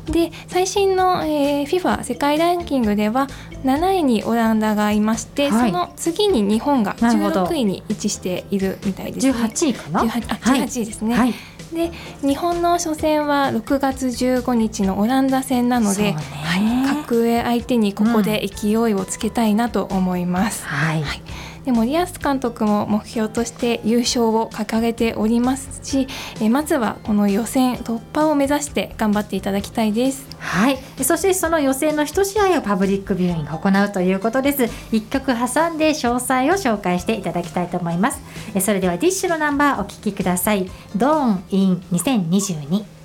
で最新の、FIFA 世界ランキングでは7位にオランダがいまして、その次に日本が16位に位置しているみたいですね。 18位かな。 18位ですね。で日本の初戦は6月15日のオランダ戦なので、格上相手にここで勢いをつけたいなと思います。で森保監督も目標として優勝を掲げておりますし、まずはこの予選突破を目指して頑張っていただきたいです。 そしてその予選の1試合をパブリックビューイングを行うということです。1曲挟んで詳細を紹介していただきたいと思います。それではディッシュのナンバーお聴きください。ドーンイン2022。